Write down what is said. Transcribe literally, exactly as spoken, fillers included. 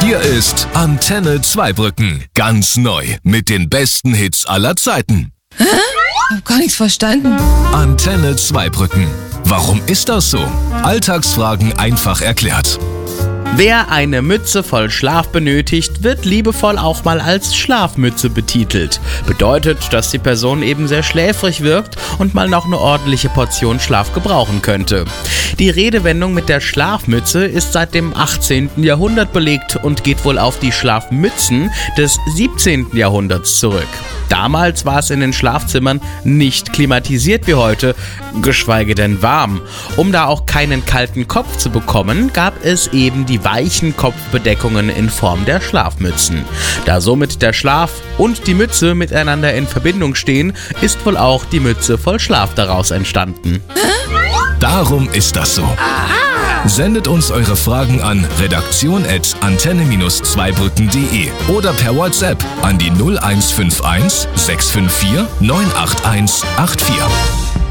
Hier ist Antenne Zweibrücken. Ganz neu mit den besten Hits aller Zeiten. Hä? Ich hab gar nichts verstanden. Antenne Zweibrücken. Warum ist das so? Alltagsfragen einfach erklärt. Wer eine Mütze voll Schlaf benötigt, wird liebevoll auch mal als Schlafmütze betitelt. Bedeutet, dass die Person eben sehr schläfrig wirkt und mal noch eine ordentliche Portion Schlaf gebrauchen könnte. Die Redewendung mit der Schlafmütze ist seit dem achtzehnten Jahrhundert belegt und geht wohl auf die Schlafmützen des siebzehnten Jahrhunderts zurück. Damals war es in den Schlafzimmern nicht klimatisiert wie heute, geschweige denn warm. Um da auch keinen kalten Kopf zu bekommen, gab es eben die weichen Kopfbedeckungen in Form der Schlafmützen. Da somit der Schlaf und die Mütze miteinander in Verbindung stehen, ist wohl auch die Mütze voll Schlaf daraus entstanden. Darum ist das so. Sendet uns eure Fragen an redaktion at antenne zweibrücken punkt de oder per WhatsApp an die null eins fünf eins sechs fünf vier neun acht eins acht vier.